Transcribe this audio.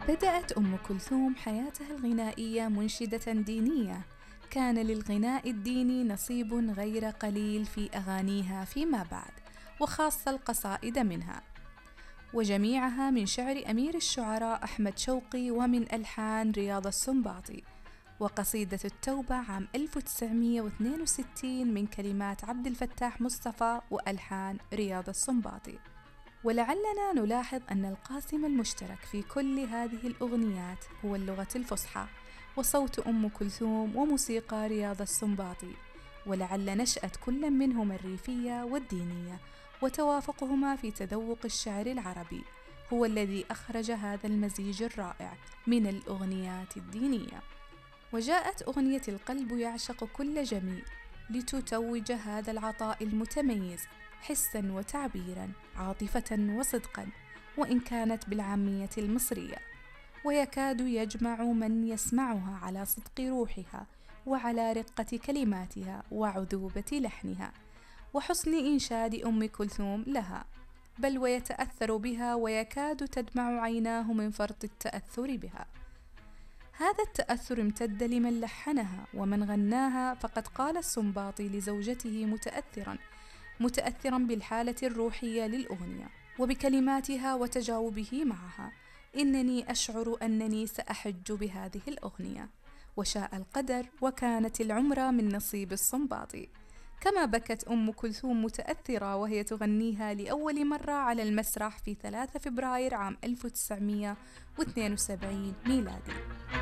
بدأت أم كلثوم حياتها الغنائية منشدة دينية. كان للغناء الديني نصيب غير قليل في أغانيها فيما بعد، وخاصة القصائد منها، وجميعها من شعر أمير الشعراء أحمد شوقي ومن ألحان رياض السنباطي. وقصيدة التوبة عام 1962 من كلمات عبد الفتاح مصطفى وألحان رياض السنباطي. ولعلنا نلاحظ أن القاسم المشترك في كل هذه الأغنيات هو اللغة الفصحى، وصوت أم كلثوم وموسيقى رياض السنباطي، ولعل نشأة كل منهما الريفية والدينية وتوافقهما في تذوق الشعر العربي هو الذي أخرج هذا المزيج الرائع من الأغنيات الدينية. وجاءت أغنية القلب يعشق كل جميل لتتوج هذا العطاء المتميز حساً وتعبيراً، عاطفة وصدقاً، وإن كانت بالعامية المصرية، ويكاد يجمع من يسمعها على صدق روحها وعلى رقة كلماتها وعذوبة لحنها وحسن إنشاد أم كلثوم لها، بل ويتأثر بها ويكاد تدمع عيناه من فرط التأثر بها. هذا التأثر امتد لمن لحنها ومن غناها، فقد قال السنباطي لزوجته متأثرا بالحالة الروحية للأغنية وبكلماتها وتجاوبه معها: إنني أشعر أنني سأحج بهذه الأغنية، وشاء القدر وكانت العمرة من نصيب السنباطي. كما بكت أم كلثوم متأثرة وهي تغنيها لأول مرة على المسرح في 3 فبراير عام 1972 ميلادي.